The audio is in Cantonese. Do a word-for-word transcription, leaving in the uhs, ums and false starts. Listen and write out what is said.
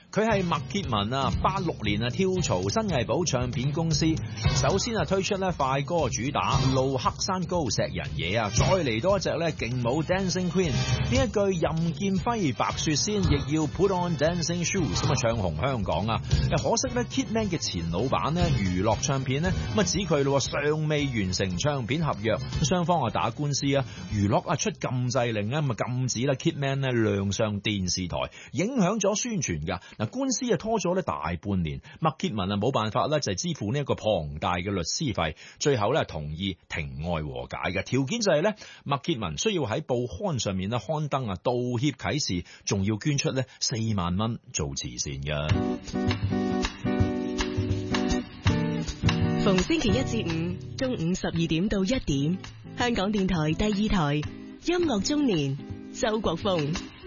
佢係麥潔文啊，八六年啊跳槽新藝寶唱片公司，首先啊推出咧快歌主打路黑山高石人嘢啊，再嚟多一隻咧勁舞 Dancing Queen， 呢一句任劍揮白雪仙，亦要 Put on Dancing Shoes 咁啊唱紅香港啊！可惜咧 Kitman 嘅前老闆咧娛樂唱片咧咁啊指佢咯尚未完成唱片合約，雙方啊打官司啊，娛樂啊出禁制令啊，咁啊禁止啦 Kitman 咧亮相電視台，影響咗宣傳噶。嗱，官司啊拖咗咧大半年，麥潔文啊冇辦法咧就係支付呢一個龐大嘅律師費，最後咧同意庭外和解嘅條件就係咧麥潔文需要喺報刊上面咧刊登啊道歉啟事，仲要捐出咧四萬蚊做慈善嘅。 逢星期一至五中午十二點到一點，香港電台第二台音樂中年，周國峰。